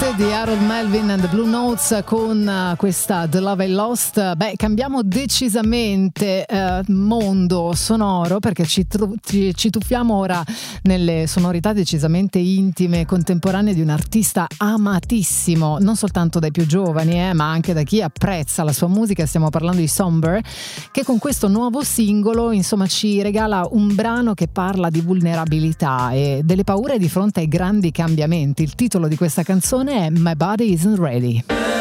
Note di Harold Melvin and the Blue Notes con questa The Love I Lost. Cambiamo decisamente mondo sonoro, perché ci tuffiamo ora nelle sonorità decisamente intime, contemporanee di un artista amatissimo non soltanto dai più giovani ma anche da chi apprezza la sua musica. Stiamo parlando di Somber, che con questo nuovo singolo insomma ci regala un brano che parla di vulnerabilità e delle paure di fronte ai grandi cambiamenti. Il titolo di questa canzone è My Body Isn't Ready.